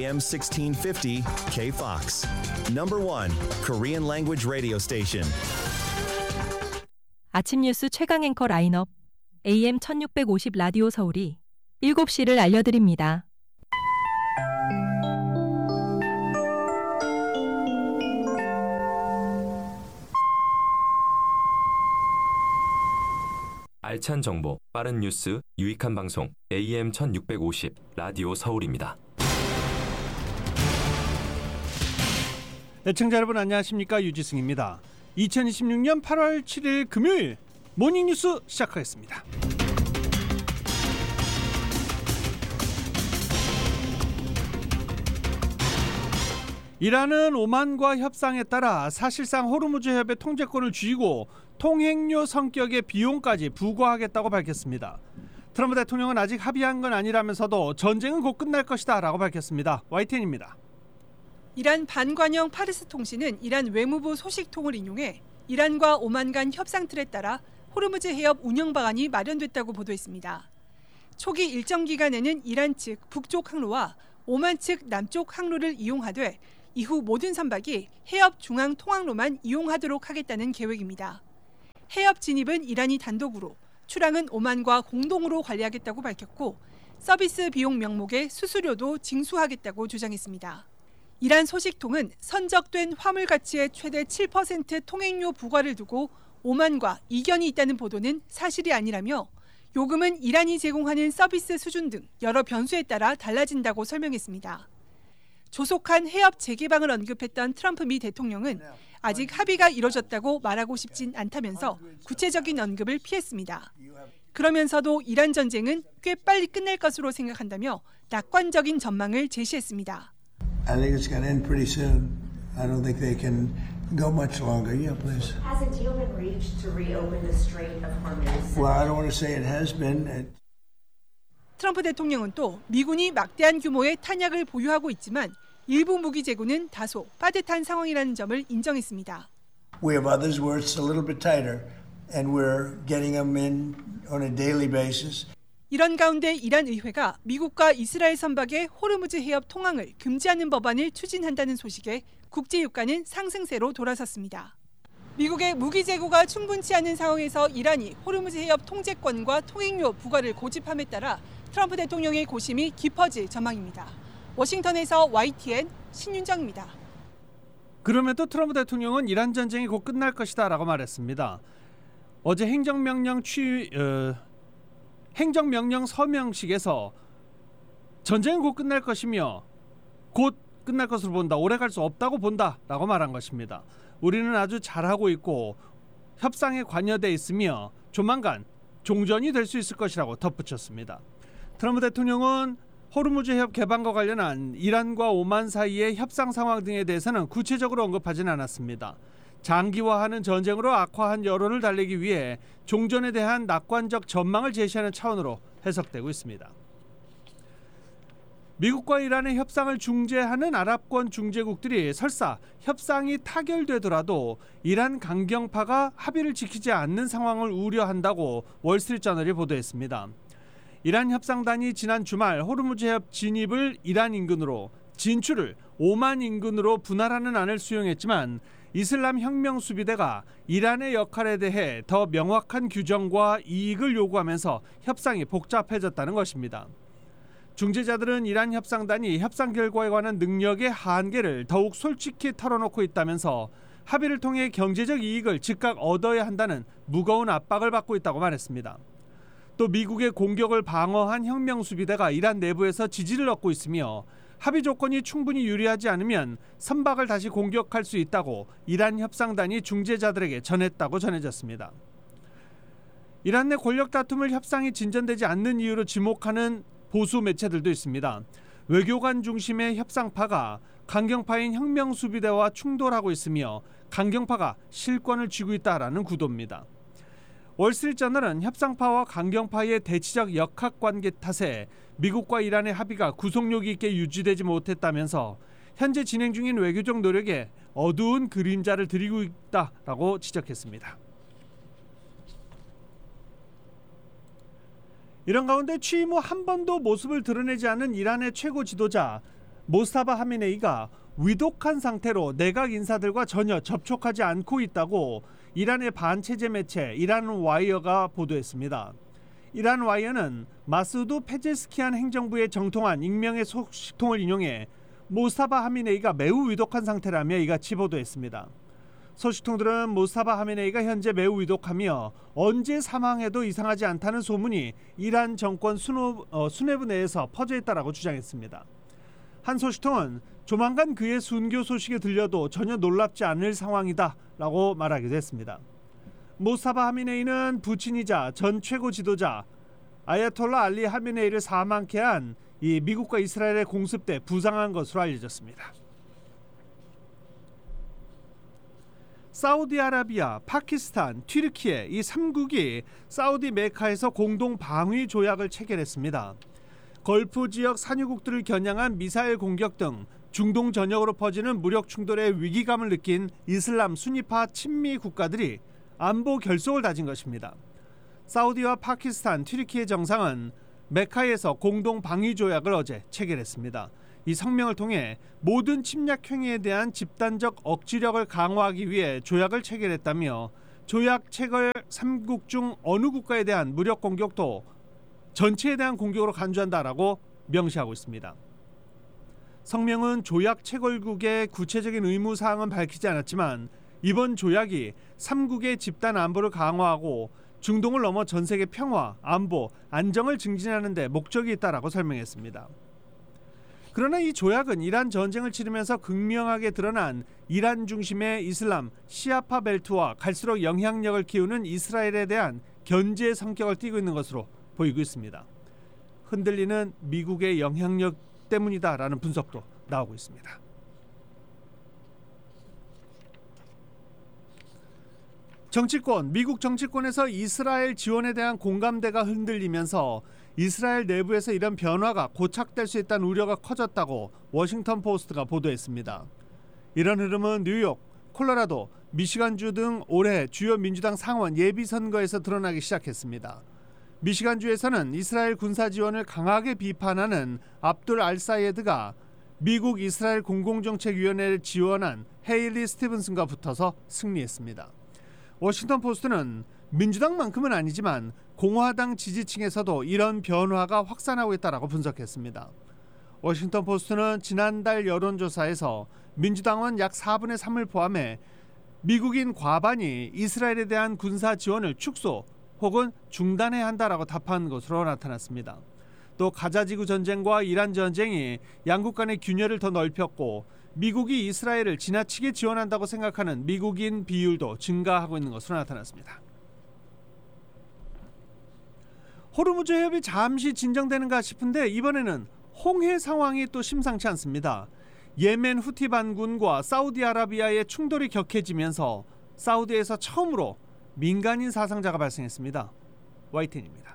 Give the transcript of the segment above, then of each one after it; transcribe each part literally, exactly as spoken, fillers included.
에이엠 십육 오십 K-Fox. Number one Korean language radio station. 아침 뉴스 최강 앵커 라인업 에이엠 천육백오십 라디오 서울이 일곱 시를 알려드립니다. 알찬 정보, 빠른 뉴스, 유익한 방송 에이엠 천육백오십 라디오 서울입니다. 애청자 여러분 안녕하십니까, 유지승입니다. 이천이십육 년 팔월 칠일 금요일 모닝뉴스 시작하겠습니다. 이란은 오만과 협상에 따라 사실상 호르무즈 해협의 통제권을 쥐고 통행료 성격의 비용까지 부과하겠다고 밝혔습니다. 트럼프 대통령은 아직 합의한 건 아니라면서도 전쟁은 곧 끝날 것이다 라고 밝혔습니다. 와이티엔입니다. 이란 반관영 파르스 통신은 이란 외무부 소식통을 인용해 이란과 오만 간 협상 틀에 따라 호르무즈 해협 운영 방안이 마련됐다고 보도했습니다. 초기 일정 기간에는 이란 측 북쪽 항로와 오만 측 남쪽 항로를 이용하되 이후 모든 선박이 해협 중앙 통항로만 이용하도록 하겠다는 계획입니다. 해협 진입은 이란이 단독으로, 출항은 오만과 공동으로 관리하겠다고 밝혔고 서비스 비용 명목의 수수료도 징수하겠다고 주장했습니다. 이란 소식통은 선적된 화물 가치의 최대 칠 퍼센트 통행료 부과를 두고 오만과 이견이 있다는 보도는 사실이 아니라며 요금은 이란이 제공하는 서비스 수준 등 여러 변수에 따라 달라진다고 설명했습니다. 조속한 해협 재개방을 언급했던 트럼프 미 대통령은 아직 합의가 이뤄졌다고 말하고 싶진 않다면서 구체적인 언급을 피했습니다. 그러면서도 이란 전쟁은 꽤 빨리 끝날 것으로 생각한다며 낙관적인 전망을 제시했습니다. I think it's going to end pretty soon. I don't think they can go much longer. Yeah, please. Has a deal been reached to reopen the Strait of Hormuz? Well, I don't want to say it has been. 트럼프 대통령은 또 미군이 막대한 규모의 탄약을 보유하고 있지만 일부 무기 재고는 다소 빠듯한 상황이라는 점을 인정했습니다. We have others where it's a little bit tighter, and we're getting them in on a daily basis. 이런 가운데 이란 의회가 미국과 이스라엘 선박의 호르무즈 해협 통항을 금지하는 법안을 추진한다는 소식에 국제 유가는 상승세로 돌아섰습니다. 미국의 무기 재고가 충분치 않은 상황에서 이란이 호르무즈 해협 통제권과 통행료 부과를 고집함에 따라 트럼프 대통령의 고심이 깊어질 전망입니다. 워싱턴에서 와이티엔 신윤정입니다. 그럼에도 트럼프 대통령은 이란 전쟁이 곧 끝날 것이다 라고 말했습니다. 어제 행정명령 취... 어... 행정명령 서명식에서 전쟁은 곧 끝날 것이며 곧 끝날 것으로 본다, 오래 갈 수 없다고 본다 라고 말한 것입니다. 우리는 아주 잘하고 있고 협상에 관여돼 있으며 조만간 종전이 될 수 있을 것이라고 덧붙였습니다. 트럼프 대통령은 호르무즈 해협 개방과 관련한 이란과 오만 사이의 협상 상황 등에 대해서는 구체적으로 언급하진 않았습니다. 장기화하는 전쟁으로 악화한 여론을 달래기 위해 종전에 대한 낙관적 전망을 제시하는 차원으로 해석되고 있습니다. 미국과 이란의 협상을 중재하는 아랍권 중재국들이 설사 협상이 타결되더라도 이란 강경파가 합의를 지키지 않는 상황을 우려한다고 월스트리트저널이 보도했습니다. 이란 협상단이 지난 주말 호르무즈 해협 진입을 이란 인근으로, 진출을 오만 인근으로 분할하는 안을 수용했지만 이슬람 혁명 수비대가 이란의 역할에 대해 더 명확한 규정과 이익을 요구하면서 협상이 복잡해졌다는 것입니다. 중재자들은 이란 협상단이 협상 결과에 관한 능력의 한계를 더욱 솔직히 털어놓고 있다면서 합의를 통해 경제적 이익을 즉각 얻어야 한다는 무거운 압박을 받고 있다고 말했습니다. 또 미국의 공격을 방어한 혁명 수비대가 이란 내부에서 지지를 얻고 있으며 합의 조건이 충분히 유리하지 않으면 선박을 다시 공격할 수 있다고 이란 협상단이 중재자들에게 전했다고 전해졌습니다. 이란 내 권력 다툼을 협상이 진전되지 않는 이유로 지목하는 보수 매체들도 있습니다. 외교관 중심의 협상파가 강경파인 혁명 수비대와 충돌하고 있으며 강경파가 실권을 쥐고 있다라는 구도입니다. 월스트리트저널은 협상파와 강경파의 대치적 역학관계 탓에 미국과 이란의 합의가 구속력 있게 유지되지 못했다면서 현재 진행 중인 외교적 노력에 어두운 그림자를 드리고 있다라고 지적했습니다. 이런 가운데 취임 후 한 번도 모습을 드러내지 않은 이란의 최고 지도자 모스타바 하미네이가 위독한 상태로 내각 인사들과 전혀 접촉하지 않고 있다고 이란의 반체제 매체 이란 와이어가 보도했습니다. 이란 와이어는 마수드 페제스키안 행정부의 정통한 익명의 소식통을 인용해 모스타바 하미네이가 매우 위독한 상태라며 이같이 보도했습니다. 소식통들은 모스타바 하미네이가 현재 매우 위독하며 언제 사망해도 이상하지 않다는 소문이 이란 정권 수뇌부, 어, 수뇌부 내에서 퍼져 있다라고 주장했습니다. 한 소식통은 조만간 그의 순교 소식이 들려도 전혀 놀랍지 않을 상황이다라고 말하기도 했습니다. 모스타바 하미네이는 부친이자 전 최고 지도자 아야톨라 알리 하미네이를 사망케 한 이 미국과 이스라엘의 공습 때 부상한 것으로 알려졌습니다. 사우디아라비아, 파키스탄, 튀르키예 이 삼국이 사우디 메카에서 공동 방위 조약을 체결했습니다. 걸프 지역 산유국들을 겨냥한 미사일 공격 등 중동 전역으로 퍼지는 무력 충돌의 위기감을 느낀 이슬람 순위파 친미 국가들이 안보 결속을 다진 것입니다. 사우디와 파키스탄, 튀르키예 정상은 메카에서 공동 방위 조약을 어제 체결했습니다. 이 성명을 통해 모든 침략 행위에 대한 집단적 억지력을 강화하기 위해 조약을 체결했다며 조약 체결 삼국 중 어느 국가에 대한 무력 공격도 전체에 대한 공격으로 간주한다라고 명시하고 있습니다. 성명은 조약 체결국의 구체적인 의무 사항은 밝히지 않았지만 이번 조약이 삼국의 집단 안보를 강화하고 중동을 넘어 전 세계 평화, 안보, 안정을 증진하는 데 목적이 있다라고 설명했습니다. 그러나 이 조약은 이란 전쟁을 치르면서 극명하게 드러난 이란 중심의 이슬람 시아파 벨트와 갈수록 영향력을 키우는 이스라엘에 대한 견제 성격을 띠고 있는 것으로 보이고 있습니다. 흔들리는 미국의 영향력 때문이다라는 분석도 나오고 있습니다. 정치권, 미국 정치권에서 이스라엘 지원에 대한 공감대가 흔들리면서 이스라엘 내부에서 이런 변화가 고착될 수 있다는 우려가 커졌다고 워싱턴 포스트가 보도했습니다. 이런 흐름은 뉴욕, 콜로라도, 미시간주 등 올해 주요 민주당 상원 예비선거에서 드러나기 시작했습니다. 미시간주에서는 이스라엘 군사 지원을 강하게 비판하는 압둘 알사예드가 미국 이스라엘 공공정책위원회를 지원한 헤일리 스티븐슨과 붙어서 승리했습니다. 워싱턴 포스트는 민주당만큼은 아니지만 공화당 지지층에서도 이런 변화가 확산하고 있다고 분석했습니다. 워싱턴 포스트는 지난달 여론조사에서 민주당원 약 사분의 삼을 포함해 미국인 과반이 이스라엘에 대한 군사 지원을 축소 혹은 중단해야 한다라고 답한 것으로 나타났습니다. 또 가자지구 전쟁과 이란 전쟁이 양국 간의 균열을 더 넓혔고 미국이 이스라엘을 지나치게 지원한다고 생각하는 미국인 비율도 증가하고 있는 것으로 나타났습니다. 호르무즈 해협이 잠시 진정되는가 싶은데 이번에는 홍해 상황이 또 심상치 않습니다. 예멘 후티 반군과 사우디아라비아의 충돌이 격해지면서 사우디에서 처음으로 민간인 사상자가 발생했습니다. 와이텐입니다.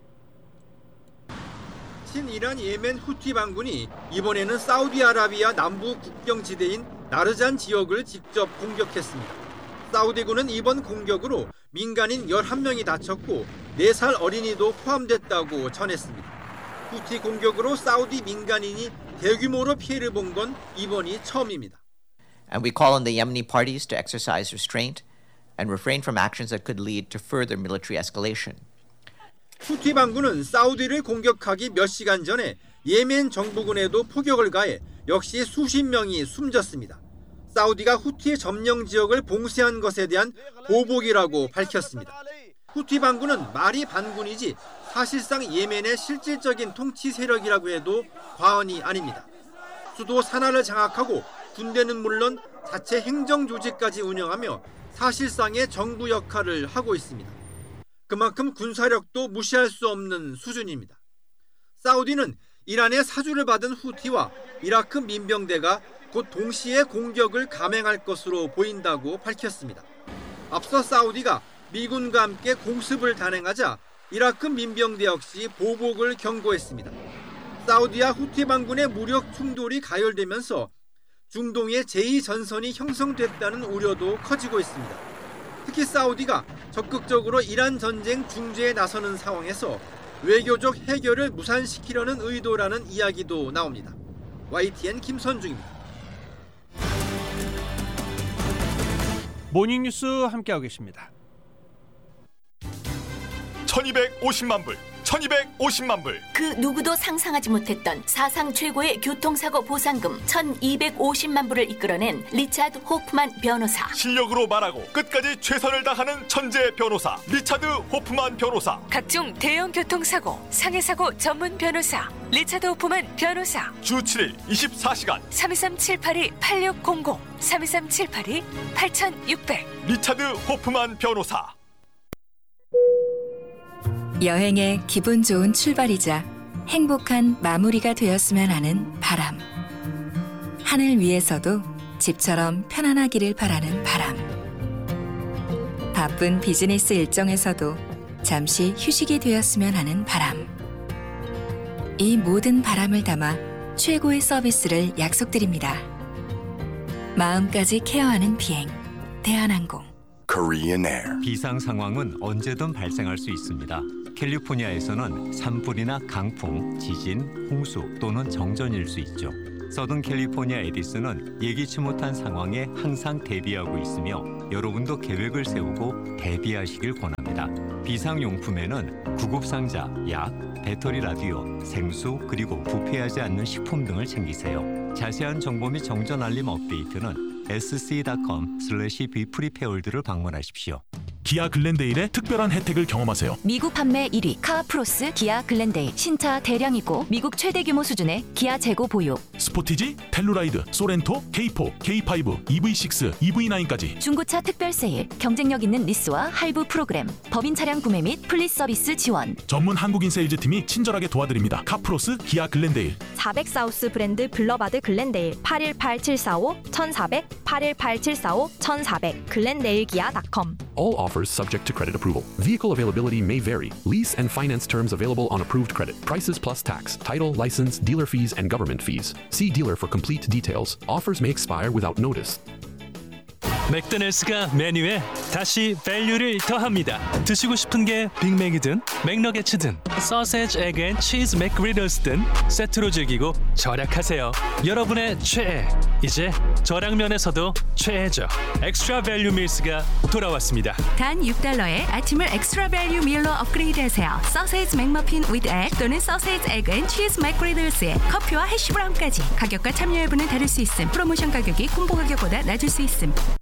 친이란 예멘 후티 반군이 이번에는 사우디아라비아 남부 국경지대인 나르잔 지역을 직접 공격했습니다. 사우디군은 이번 공격으로 민간인 열한 명이 다쳤고 네 살 어린이도 포함됐다고 전했습니다. 후티 공격으로 사우디 민간인이 대규모로 피해를 본 건 이번이 처음입니다. And we call on the Yemeni parties to exercise restraint and refrain from actions that could lead to further military escalation. 후티 반군은 사우디를 공격하기 몇 시간 전에 예멘 정부군에도 포격을 가해 역시 수십 명이 숨졌습니다. 사우디가 후티의 점령 지역을 봉쇄한 것에 대한 보복이라고 밝혔습니다. 후티 반군은 말이 반군이지 사실상 예멘의 실질적인 통치 세력이라고 해도 과언이 아닙니다. 수도 사나를 장악하고 군대는 물론 자체 행정 조직까지 운영하며 사실상의 정부 역할을 하고 있습니다. 그만큼 군사력도 무시할 수 없는 수준입니다. 사우디는 이란의 사주를 받은 후티와 이라크 민병대가 곧 동시에 공격을 감행할 것으로 보인다고 밝혔습니다. 앞서 사우디가 미군과 함께 공습을 단행하자 이라크 민병대 역시 보복을 경고했습니다. 사우디와 후티 반군의 무력 충돌이 가열되면서 중동의 제이 전선이 형성됐다는 우려도 커지고 있습니다. 특히 사우디가 적극적으로 이란 전쟁 중재에 나서는 상황에서 외교적 해결을 무산시키려는 의도라는 이야기도 나옵니다. 와이티엔 김선중입니다. 모닝뉴스 함께하고 계십니다. 천이백오십만 불, 천이백오십만 불. 그 누구도 상상하지 못했던 사상 최고의 교통사고 보상금 천이백오십만 불을 이끌어낸 리차드 호프만 변호사. 실력으로 말하고 끝까지 최선을 다하는 천재 변호사 리차드 호프만 변호사. 각종 대형 교통사고, 상해사고 전문 변호사 리차드 호프만 변호사. 주 칠 일 이십사 시간 삼이삼 칠팔이 팔육공공 삼이삼 칠팔이 팔육공공. 리차드 호프만 변호사. 여행의 기분 좋은 출발이자 행복한 마무리가 되었으면 하는 바람. 하늘 위에서도 집처럼 편안하기를 바라는 바람. 바쁜 비즈니스 일정에서도 잠시 휴식이 되었으면 하는 바람. 이 모든 바람을 담아 최고의 서비스를 약속드립니다. 마음까지 케어하는 비행, 대한항공. Korean Air. 비상 상황은 언제든 발생할 수 있습니다. 캘리포니아에서는 산불이나 강풍, 지진, 홍수 또는 정전일 수 있죠. 서든 캘리포니아 에디슨은 예기치 못한 상황에 항상 대비하고 있으며 여러분도 계획을 세우고 대비하시길 권합니다. 비상용품에는 구급상자, 약, 배터리 라디오, 생수, 그리고 부패하지 않는 식품 등을 챙기세요. 자세한 정보 및 정전 알림 업데이트는 에스씨 닷컴 슬래시 비프리페어월드를 방문하십시오. 기아 글렌데일의 특별한 혜택을 경험하세요. 미국 판매 일 위 카프로스 기아 글렌데일. 신차 대량이고 미국 최대 규모 수준의 기아 재고 보유. 스포티지, 텔루라이드, 소렌토, 케이포, 케이파이브, 이브이식스, 이브이나인까지 중고차 특별 세일, 경쟁력 있는 리스와 할부 프로그램, 법인 차량 구매 및 플리스 서비스 지원. 전문 한국인 세일즈팀이 친절하게 도와드립니다. 카프로스 기아 글렌데일. 사백 사우스 브랜드 블러바드 글렌데일. 팔일팔 칠사오 천사백 팔일팔 칠사오 천사백 글렌데일 기아 닷컴. All offers subject to credit approval. Vehicle availability may vary. Lease and finance terms available on approved credit. Prices plus tax, title, license, dealer fees, and government fees. See dealer for complete details. Offers may expire without notice. 맥도날드가 메뉴에 다시 밸류를 더합니다. 드시고 싶은 게 빅맥이든 맥너게츠든 소세지, 에그 앤 치즈 맥그리들스든 세트로 즐기고 절약하세요. 여러분의 최애, 이제 저량면에서도 최애죠. 엑스트라 밸류 밀스가 돌아왔습니다. 단 육 달러에 아침을 엑스트라 밸류 밀로 업그레이드하세요. 소세지 맥머핀 with egg 또는 소세지, 에그 앤 치즈 맥그리들스에 커피와 해시브라운까지. 가격과 참여 여부는 다를 수 있음. 프로모션 가격이 콤보 가격보다 낮을 수 있음.